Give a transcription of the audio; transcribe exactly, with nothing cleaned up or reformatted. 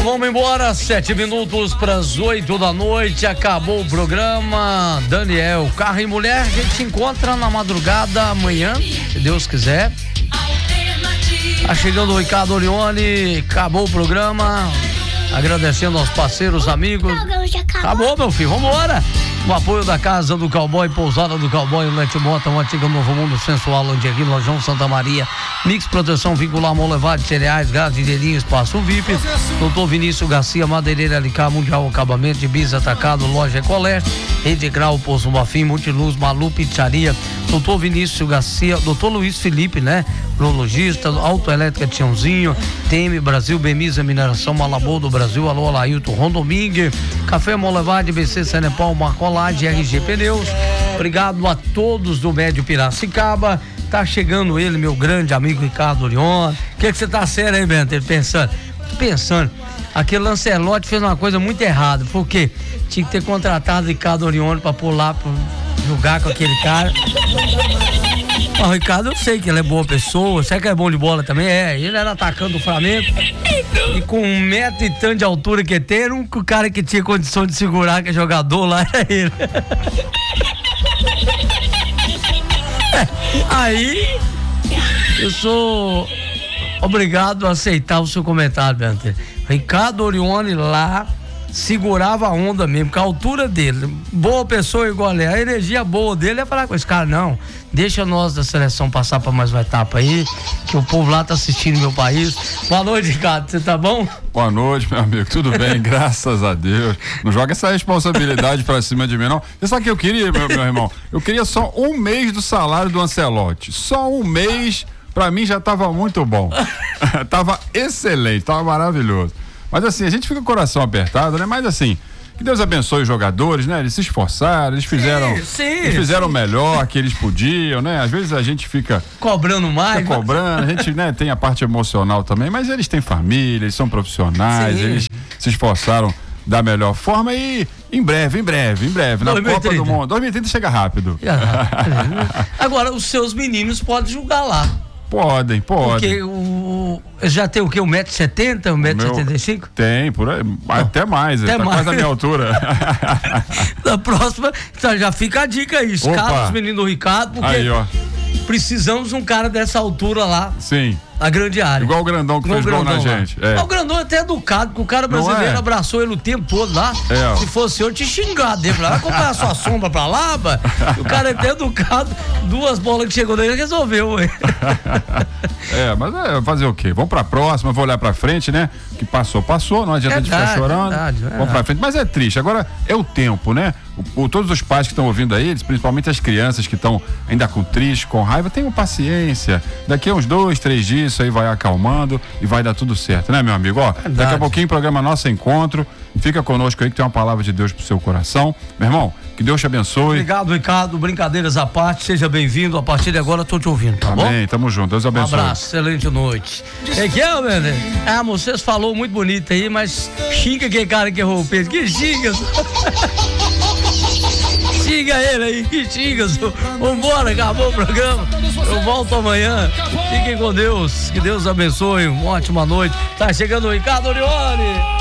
vamos embora, sete minutos para as oito da noite, acabou o programa. Daniel, Carro e Mulher, a gente se encontra na madrugada amanhã, se Deus quiser. Tá chegando o Ricardo Orione, acabou o programa, agradecendo aos parceiros, amigos. Acabou, meu filho, vambora. O apoio da Casa do Cowboy, Pousada do Cowboy, Lete Mota, um antigo Novo Mundo Sensual, Lingerie, Lojão Santa Maria, Mix Proteção Vincular, Mão Levada de Cereais, Gás de Dedinho, Espaço V I P, Doutor Vinícius Garcia, Madeireira L K, Mundial Acabamento de Bis Atacado, Loja Ecoleste, Rede Grau, Poço Bafim, Multiluz, Malu Pizzaria, Doutor Vinícius Garcia, Doutor Luiz Felipe, né? Urologista, Autoelétrica Tiãozinho, T M Brasil, Bemisa Mineração, Malabou do Brasil, Alô Alailton, Ron Domingue, Café Molevade, B C Senepal, Marcolade, R G Pneus. Obrigado a todos do Médio Piracicaba. Tá chegando ele, meu grande amigo Ricardo Orione. O que que você tá sério aí, Bento? Pensando, pensando. Aquele Lancelotti fez uma coisa muito errada, porque tinha que ter contratado Ricardo Orione pra pular, pra jogar com aquele cara. O Ricardo, eu sei que ele é boa pessoa, sei que é bom de bola também, é. Ele era atacante do Flamengo e com um metro e tanto de altura que tem, era um cara que tinha condição de segurar, que é jogador lá, era ele. Aí, eu sou obrigado a aceitar o seu comentário, Bento. Ricardo Orione lá segurava a onda mesmo, com a altura dele, boa pessoa igual ele, a energia boa dele é falar com esse cara, não, deixa nós da seleção passar pra mais uma etapa aí, que o povo lá tá assistindo meu país. Boa noite, Ricardo, você tá bom? Boa noite, meu amigo, tudo bem, graças a Deus. Não joga essa responsabilidade pra cima de mim, não. Você sabe o que eu queria, meu, meu irmão? Eu queria só um mês do salário do Ancelotti, só um mês, pra mim já tava muito bom. Tava excelente, tava maravilhoso. Mas assim, a gente fica com o coração apertado, né? Mas assim, que Deus abençoe os jogadores, né? Eles se esforçaram, eles fizeram, sim, sim, eles fizeram o melhor que eles podiam, né? Às vezes a gente fica cobrando mais, fica cobrando, a gente, né, tem a parte emocional também, mas eles têm família, eles são profissionais, sim, eles se esforçaram da melhor forma e em breve, em breve, em breve, na Copa do Mundo. dois mil e trinta chega rápido. Agora, os seus meninos podem jogar lá. Podem, podem. Porque o, já tem o quê? um metro e setenta, um metro e setenta e cinco? Tem, por aí, até mais, até tá mais. Quase da minha altura. Na próxima, então já fica a dica aí, escala os meninos do Ricardo, porque aí, ó, precisamos de um cara dessa altura lá. Sim. A grande área. Igual o grandão que igual fez gol na gente. É. O grandão é até educado, porque o cara brasileiro é? abraçou ele o tempo todo lá. É. Se fosse eu, te xingado dele. Vai comprar a sua sombra pra lá, pá. O cara é até educado. Duas bolas que chegou daí, resolveu, ué. É, mas é, fazer o quê? Vamos pra próxima, vou olhar pra frente, né? Que passou, passou, não adianta verdade, de ficar chorando. Verdade, verdade. Vamos pra frente. Mas é triste. Agora é o tempo, né? O, o, todos os pais que estão ouvindo aí, eles, principalmente as crianças que estão ainda com triste, com raiva, tenham paciência. Daqui a uns dois, três dias, isso aí vai acalmando e vai dar tudo certo, né, meu amigo? Ó, verdade. Daqui a pouquinho, programa Nosso Encontro. Fica conosco aí que tem uma palavra de Deus pro seu coração. Meu irmão, que Deus te abençoe. Obrigado, Ricardo. Brincadeiras à parte, seja bem-vindo. A partir de agora, tô te ouvindo, tá bom? Amém, tamo junto. Deus abençoe. Um abraço, excelente noite. É que é, velho? Ah, vocês falou muito bonito aí, mas xinga aquele cara que errou o peso. Que xinga, xinga ele aí, que xinga, vambora, acabou o programa. Eu volto amanhã. Fiquem com Deus. Que Deus abençoe. Uma ótima noite. Tá chegando o Ricardo Orione.